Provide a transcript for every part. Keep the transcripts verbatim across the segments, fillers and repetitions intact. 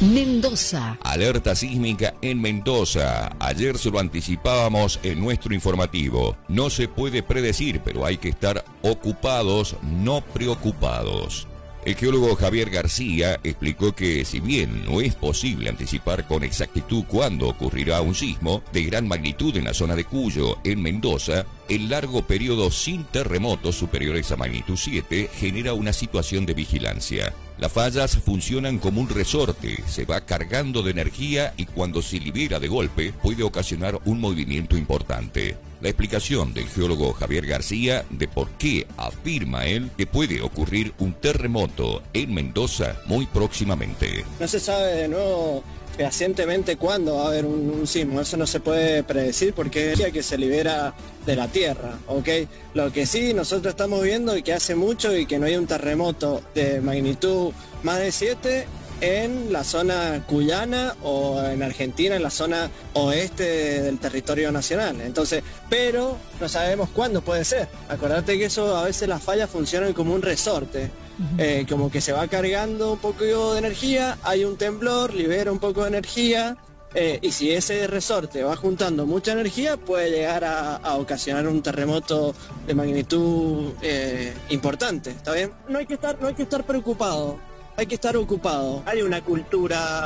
Mendoza. Alerta sísmica en Mendoza. Ayer se lo anticipábamos en nuestro informativo. No se puede predecir, pero hay que estar ocupados, no preocupados. El geólogo Javier García explicó que si bien no es posible anticipar con exactitud cuándo ocurrirá un sismo de gran magnitud en la zona de Cuyo, en Mendoza, el largo periodo sin terremotos superiores a magnitud siete genera una situación de vigilancia. Las fallas funcionan como un resorte, se va cargando de energía y cuando se libera de golpe puede ocasionar un movimiento importante. La explicación del geólogo Javier García de por qué afirma él que puede ocurrir un terremoto en Mendoza muy próximamente. No se sabe de nuevo fehacientemente cuándo va a haber un, un sismo, eso no se puede predecir porque es energía que se libera de la tierra, ¿ok? Lo que sí nosotros estamos viendo y que hace mucho y que no hay un terremoto de magnitud más de siete en la zona cuyana o en Argentina, en la zona oeste del territorio nacional. Entonces, pero no sabemos cuándo puede ser. Acordate que eso a veces las fallas funcionan como un resorte. Eh, como que se va cargando un poco de energía, hay un temblor, libera un poco de energía, eh, y si ese resorte va juntando mucha energía, puede llegar a, a ocasionar un terremoto de magnitud eh, importante, ¿está bien? No hay que estar, no hay que estar preocupado, hay que estar ocupado. Hay una cultura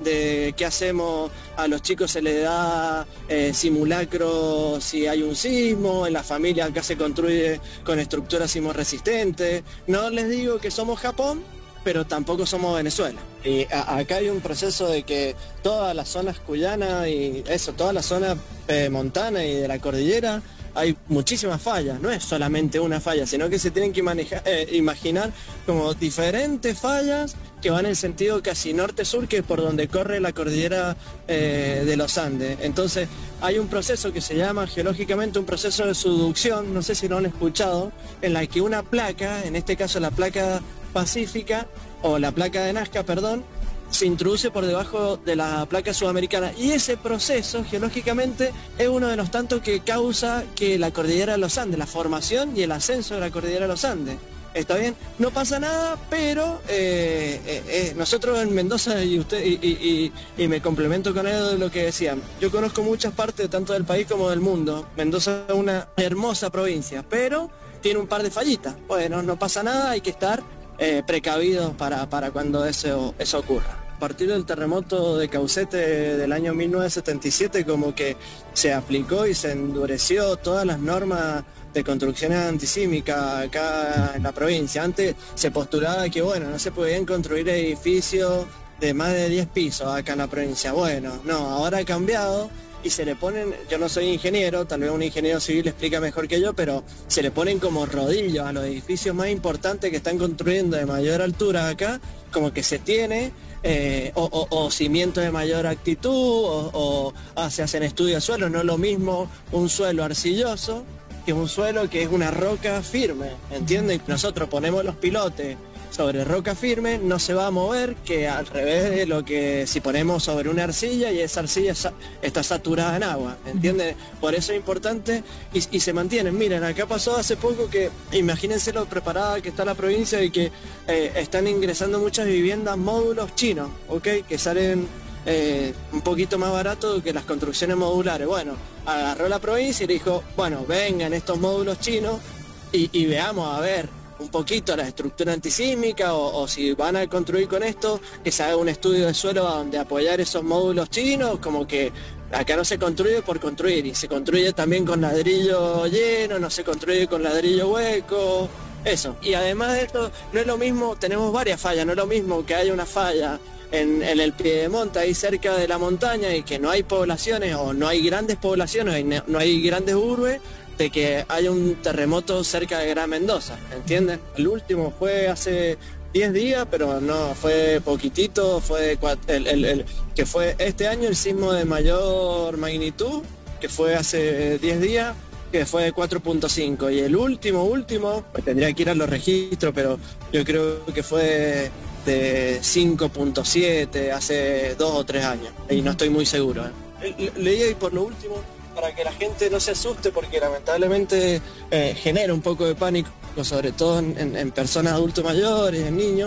de qué hacemos, a los chicos se les da eh, simulacro si hay un sismo, en la familia acá se construye con estructuras sismorresistentes. No les digo que somos Japón, pero tampoco somos Venezuela. Y a, acá hay un proceso de que todas las zonas cuyanas y eso, todas las zonas eh, montanas y de la cordillera, hay muchísimas fallas, no es solamente una falla, sino que se tienen que manejar, eh, imaginar como diferentes fallas que van en sentido casi norte-sur, que es por donde corre la cordillera eh, de los Andes. Entonces hay un proceso que se llama geológicamente un proceso de subducción, no sé si lo han escuchado, en la que una placa, en este caso la placa pacífica, o la placa de Nazca, perdón, se introduce por debajo de la placa sudamericana y ese proceso geológicamente es uno de los tantos que causa que la cordillera de los Andes, la formación y el ascenso de la cordillera de los Andes. ¿Está bien? No pasa nada, pero eh, eh, eh, nosotros en Mendoza, y usted y, y, y, y me complemento con él de lo que decían, yo conozco muchas partes tanto del país como del mundo. Mendoza es una hermosa provincia, pero tiene un par de fallitas. Bueno, no pasa nada, hay que estar eh, precavidos para, para cuando eso, eso ocurra. A partir del terremoto de Caucete del año mil novecientos setenta y siete, como que se aplicó y se endureció todas las normas de construcciones antisísmicas acá en la provincia. Antes se postulaba que bueno, no se podían construir edificios de más de diez pisos acá en la provincia. Bueno, no, ahora ha cambiado y se le ponen, yo no soy ingeniero, tal vez un ingeniero civil explica mejor que yo, pero se le ponen como rodillos a los edificios más importantes que están construyendo de mayor altura acá, como que se tiene Eh, o, o, o cimientos de mayor actitud, o, o ah, se hacen estudios de suelo. No es lo mismo un suelo arcilloso que un suelo que es una roca firme, ¿entienden? Nosotros ponemos los pilotes sobre roca firme, no se va a mover, que al revés de lo que si ponemos sobre una arcilla y esa arcilla está saturada en agua, ¿entienden? Por eso es importante y, y se mantienen. Miren, acá pasó hace poco que, imagínense lo preparada que está la provincia y que eh, están ingresando muchas viviendas módulos chinos, ¿ok? Que salen eh, un poquito más barato que las construcciones modulares. Bueno, agarró la provincia y le dijo, bueno, vengan estos módulos chinos y, y veamos a ver un poquito la estructura antisísmica o, o si van a construir con esto, que se haga un estudio de suelo donde apoyar esos módulos chinos, como que acá no se construye por construir, y se construye también con ladrillo lleno, no se construye con ladrillo hueco, eso. Y además de esto, no es lo mismo, tenemos varias fallas, no es lo mismo que haya una falla en, en el Piedemonte, ahí cerca de la montaña, y que no hay poblaciones, o no hay grandes poblaciones, no, no hay grandes urbes, de que haya un terremoto cerca de Gran Mendoza, ¿entienden? El último fue hace diez días, pero no, fue poquitito, fue el, el, el, que fue este año el sismo de mayor magnitud, que fue hace diez días, que fue de cuatro punto cinco, y el último, último, pues tendría que ir a los registros, pero yo creo que fue de cinco punto siete, hace dos o tres años, y no estoy muy seguro, ¿eh? Leí ahí por lo último, para que la gente no se asuste, porque lamentablemente eh, genera un poco de pánico, sobre todo en, en, en personas adultos mayores, en niños,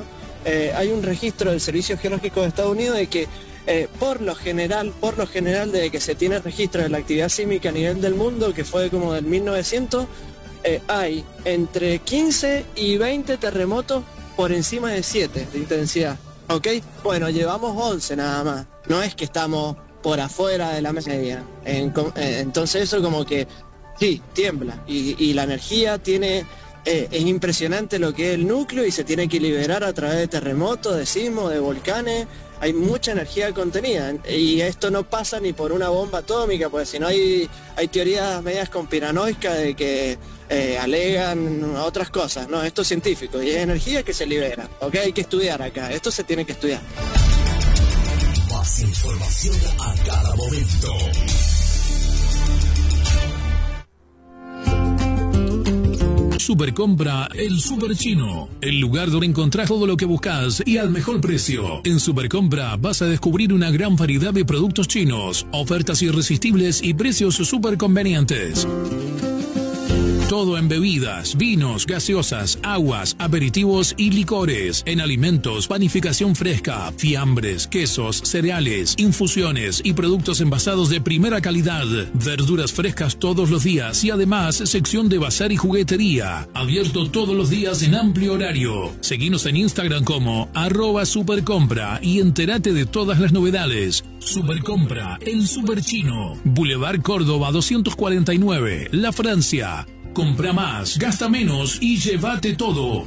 eh, hay un registro del Servicio Geológico de Estados Unidos de que eh, por lo general, por lo general, desde que se tiene registro de la actividad sísmica a nivel del mundo, que fue como del mil novecientos, eh, hay entre quince y veinte terremotos por encima de siete de intensidad, ¿ok? Bueno, llevamos once nada más, no es que estamos por afuera de la media, en, eh, entonces eso como que, sí, tiembla, y, y la energía tiene... Eh, es impresionante lo que es el núcleo y se tiene que liberar a través de terremotos, de sismos, de volcanes. Hay mucha energía contenida y esto no pasa ni por una bomba atómica, porque si no hay, hay teorías medias conspiranoicas de que eh, alegan otras cosas. No, esto es científico y es energía que se libera, ¿ok? Hay que estudiar acá, esto se tiene que estudiar. Más información a cada momento. Supercompra El Super Chino, el lugar donde encontrás todo lo que buscas y al mejor precio. En Supercompra vas a descubrir una gran variedad de productos chinos, ofertas irresistibles y precios súper convenientes. Todo en bebidas, vinos, gaseosas, aguas, aperitivos y licores. En alimentos, panificación fresca, fiambres, quesos, cereales, infusiones y productos envasados de primera calidad. Verduras frescas todos los días y además sección de bazar y juguetería. Abierto todos los días en amplio horario. Seguinos en Instagram como arroba supercompra y entérate de todas las novedades. Supercompra, el Super Chino. Boulevard Córdoba doscientos cuarenta y nueve, La Francia. Compra más, gasta menos y llévate todo.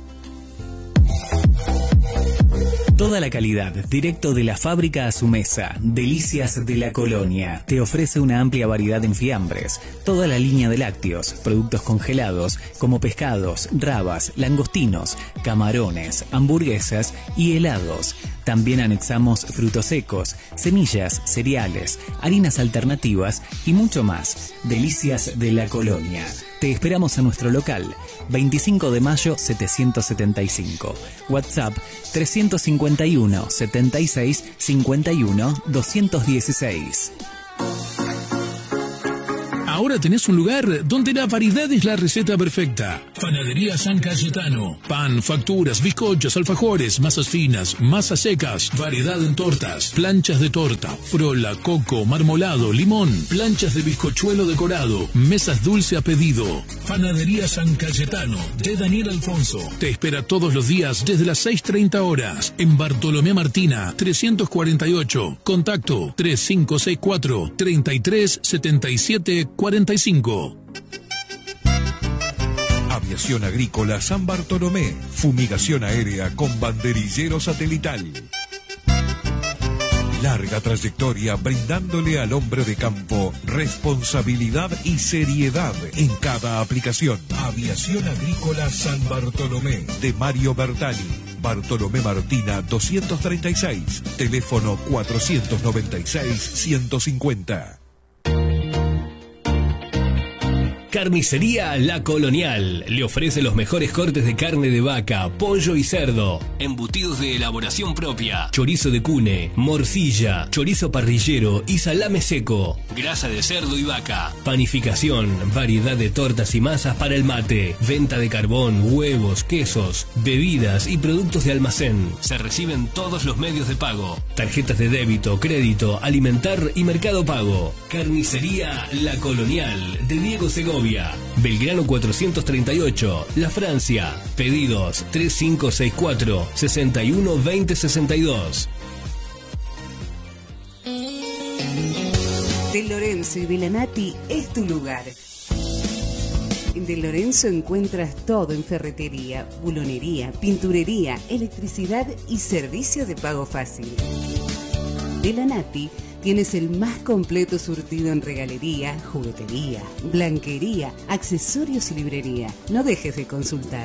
Toda la calidad, directo de la fábrica a su mesa. Delicias de la Colonia. Te ofrece una amplia variedad en fiambres, toda la línea de lácteos, productos congelados como pescados, rabas, langostinos, camarones, hamburguesas y helados. También anexamos frutos secos, semillas, cereales, harinas alternativas y mucho más. Delicias de la Colonia. Te esperamos en nuestro local, veinticinco de mayo setecientos setenta y cinco. WhatsApp trescientos cincuenta y uno, setenta y seis, cincuenta y uno, doscientos dieciséis. Ahora tenés un lugar donde la variedad es la receta perfecta. Panadería San Cayetano. Pan, facturas, bizcochos, alfajores, masas finas, masas secas, variedad en tortas, planchas de torta, frola, coco, marmolado, limón, planchas de bizcochuelo decorado, mesas dulce a pedido. Panadería San Cayetano de Daniel Alfonso. Te espera todos los días desde las seis treinta horas en Bartolomé Martina, trescientos cuarenta y ocho. Contacto tres cinco seis cuatro, treinta y tres, setenta y siete, cuarenta y cinco. Aviación Agrícola San Bartolomé. Fumigación aérea con banderillero satelital. Larga trayectoria brindándole al hombre de campo responsabilidad y seriedad en cada aplicación. Aviación Agrícola San Bartolomé de Mario Bertani. Bartolomé Martina doscientos treinta y seis. Teléfono cuatrocientos noventa y seis, ciento cincuenta. Carnicería La Colonial le ofrece los mejores cortes de carne de vaca, pollo y cerdo, embutidos de elaboración propia, chorizo de cune, morcilla, chorizo parrillero y salame seco, grasa de cerdo y vaca, panificación, variedad de tortas y masas para el mate, venta de carbón, huevos, quesos, bebidas y productos de almacén. Se reciben todos los medios de pago, tarjetas de débito, crédito, alimentar y mercado pago. Carnicería La Colonial de Diego Segovia, Belgrano cuatrocientos treinta y ocho, La Francia. Pedidos tres cinco seis cuatro, sesenta y uno, veinte sesenta y dos. De Lorenzo y Belanati es tu lugar. En De Lorenzo encuentras todo en ferretería, bulonería, pinturería, electricidad y servicio de pago fácil. Belanati tienes el más completo surtido en regalería, juguetería, blanquería, accesorios y librería. No dejes de consultar.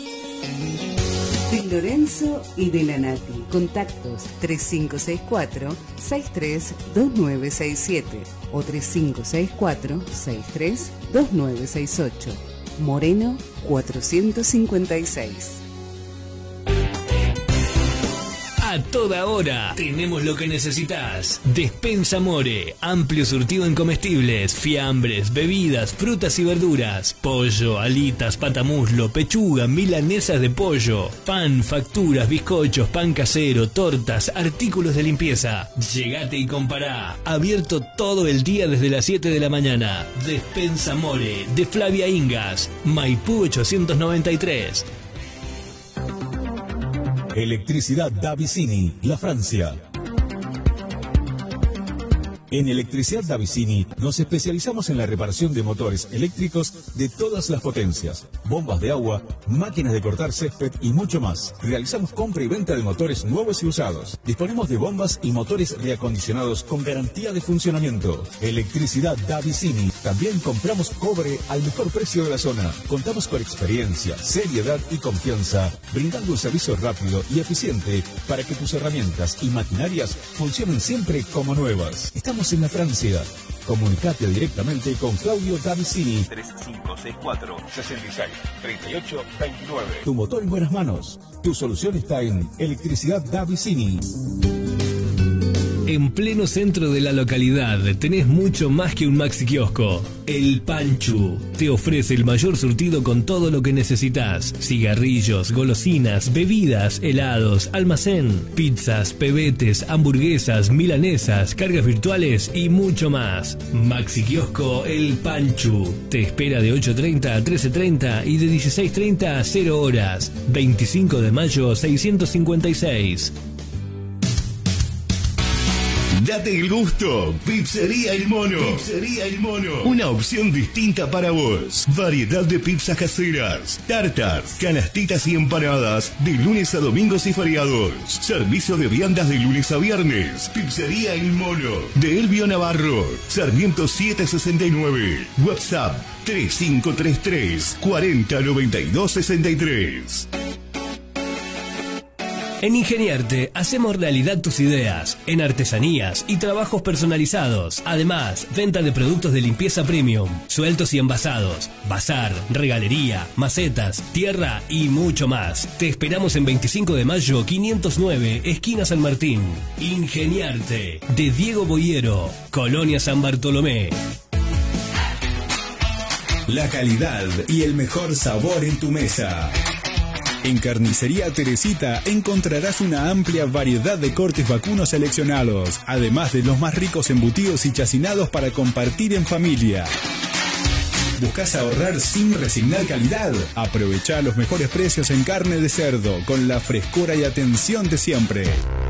De Lorenzo y Belanati. Contactos tres cinco seis cuatro, seis tres dos nueve seis siete o tres cinco seis cuatro, seis tres dos nueve seis ocho. Moreno cuatrocientos cincuenta y seis. A toda hora tenemos lo que necesitas. Despensa More, amplio surtido en comestibles, fiambres, bebidas, frutas y verduras, pollo, alitas, patamuslo, pechuga, milanesas de pollo, pan, facturas, bizcochos, pan casero, tortas, artículos de limpieza. Llegate y compará. Abierto todo el día desde las siete de la mañana. Despensa More, de Flavia Ingas, Maipú ochocientos noventa y tres. Electricidad Davicini, La Francia. En Electricidad Davicini nos especializamos en la reparación de motores eléctricos de todas las potencias, bombas de agua, máquinas de cortar césped y mucho más. Realizamos compra y venta de motores nuevos y usados. Disponemos de bombas y motores reacondicionados con garantía de funcionamiento. Electricidad Davicini. También compramos cobre al mejor precio de la zona. Contamos con experiencia, seriedad y confianza, brindando un servicio rápido y eficiente para que tus herramientas y maquinarias funcionen siempre como nuevas. Estamos en la Francia. Comunicate directamente con Claudio Davicini. tres cinco seis cuatro, seis seis, tres ocho dos nueve. Tu motor en buenas manos. Tu solución está en Electricidad Davicini. En pleno centro de la localidad tenés mucho más que un maxi kiosco. El Panchu te ofrece el mayor surtido con todo lo que necesitas: cigarrillos, golosinas, bebidas, helados, almacén, pizzas, pebetes, hamburguesas, milanesas, cargas virtuales y mucho más. Maxi kiosco El Panchu te espera de ocho treinta a trece treinta y de dieciséis treinta a cero horas. veinticinco de mayo seiscientos cincuenta y seis. Date el gusto, Pizzería El Mono. Pizzería El Mono. Una opción distinta para vos. Variedad de pizzas caseras, tartas, canastitas y empanadas de lunes a domingos y feriados. Servicio de viandas de lunes a viernes. Pizzería El Mono. De Elvio Navarro. Sarmiento setecientos sesenta y nueve. WhatsApp tres cinco tres tres, cuatro cero nueve dos seis tres. En Ingeniarte hacemos realidad tus ideas en artesanías y trabajos personalizados. Además, venta de productos de limpieza premium, sueltos y envasados, bazar, regalería, macetas, tierra y mucho más. Te esperamos en veinticinco de mayo quinientos nueve, esquina San Martín. Ingeniarte, de Diego Boyero, Colonia San Bartolomé. La calidad y el mejor sabor en tu mesa. En Carnicería Teresita encontrarás una amplia variedad de cortes vacunos seleccionados, además de los más ricos embutidos y chacinados para compartir en familia. ¿Buscas ahorrar sin resignar calidad? Aprovecha los mejores precios en carne de cerdo, con la frescura y atención de siempre.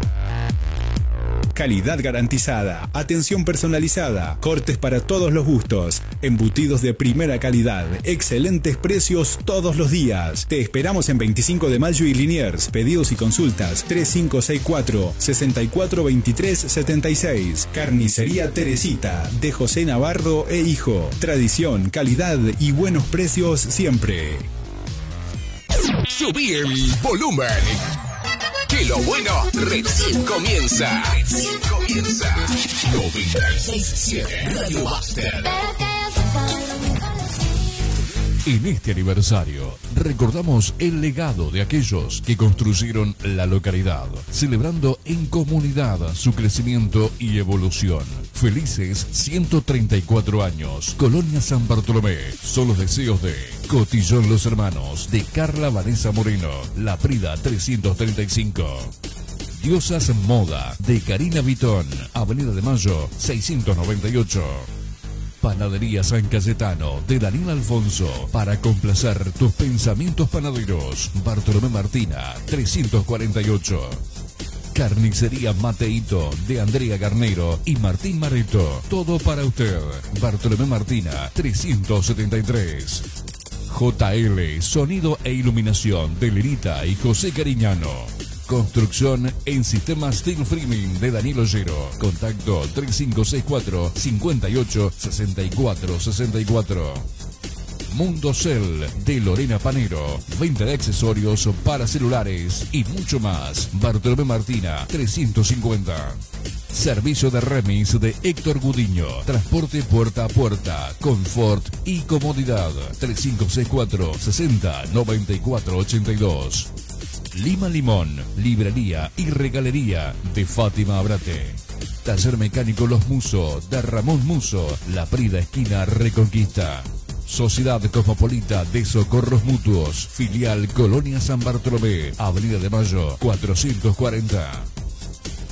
Calidad garantizada, atención personalizada, cortes para todos los gustos, embutidos de primera calidad, excelentes precios todos los días. Te esperamos en veinticinco de mayo y Liniers. Pedidos y consultas tres cinco seis cuatro, seis cuatro dos tres siete seis. Carnicería Teresita, de José Navarro e Hijo. Tradición, calidad y buenos precios siempre. Subí el volumen, que lo bueno recién comienza. Recién comienza. noventa y seis punto siete Radio Master. En este aniversario, recordamos el legado de aquellos que construyeron la localidad, celebrando en comunidad su crecimiento y evolución. Felices ciento treinta y cuatro años. Colonia San Bartolomé. Son los deseos de Cotillón Los Hermanos, de Carla Vanessa Moreno, La Prida trescientos treinta y cinco. Diosas Moda, de Karina Vitón, Avenida de Mayo seiscientos noventa y ocho. Panadería San Cayetano, de Daniel Alfonso, para complacer tus pensamientos panaderos. Bartolomé Martina, trescientos cuarenta y ocho. Carnicería Mateito, de Andrea Garnero y Martín Mareto. Todo para usted. Bartolomé Martina, trescientos setenta y tres. J L, Sonido e Iluminación, de Lerita y José Cariñano. Construcción en sistemas Steel Framing, de Daniel Ollero. Contacto tres cinco seis cuatro, cinco ocho, seis cuatro seis cuatro. Mundo Cell, de Lorena Panero. Venta de accesorios para celulares y mucho más. Bartolomé Martina, trescientos cincuenta. Servicio de remis de Héctor Gudiño. Transporte puerta a puerta, confort y comodidad. tres cinco seis cuatro, sesenta, noventa y cuatro ochenta y dos. Lima Limón, librería y regalería de Fátima Abrate. Taller mecánico Los Muso, de Ramón Muso, La Prida esquina Reconquista. Sociedad Cosmopolita de Socorros Mutuos, filial Colonia San Bartolomé, Avenida de Mayo, cuatrocientos cuarenta.